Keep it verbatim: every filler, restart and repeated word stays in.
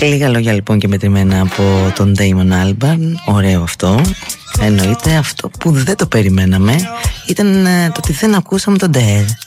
Λίγα λόγια λοιπόν και μετρημένα από τον Damon Albarn. Ωραίο αυτό. Εννοείται αυτό που δεν το περιμέναμε ήταν το ότι δεν ακούσαμε τον Dare.